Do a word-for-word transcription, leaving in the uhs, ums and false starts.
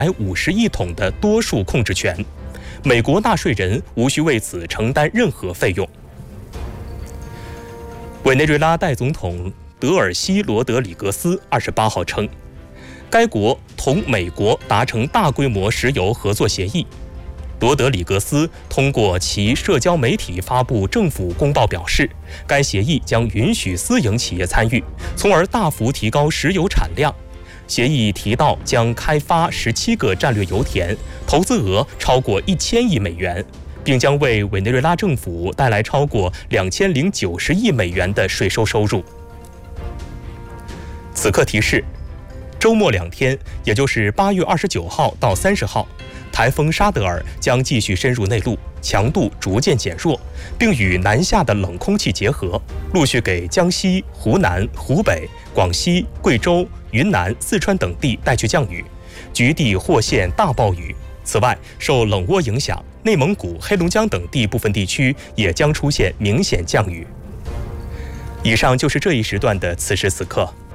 五十亿桶的多数控制权，美国纳税人无需为此承担任何费用。委内瑞拉代总统德尔西罗德里格斯二十八号称，该国同美国达成大规模石油合作协议。罗德里格斯通过其社交媒体发布政府公报表示，该协议将允许私营企业参与，从而大幅提高石油产量。协议提到将开发十七个战略油田，投资额超过一千亿美元，并将为委内瑞拉政府带来超过两千零九十亿美元的税收收入。此刻提示，周末两天，也就是八月二十九号到三十号，台风沙德尔将继续深入内陆，强度逐渐减弱，并与南下的冷空气结合，陆续给江西、湖南、湖北、广西、贵州、云南、四川等地带去降雨，局地或现大暴雨。此外，受冷涡影响，内蒙古、黑龙江等地部分地区也将出现明显降雨。以上就是这一时段的此时此刻。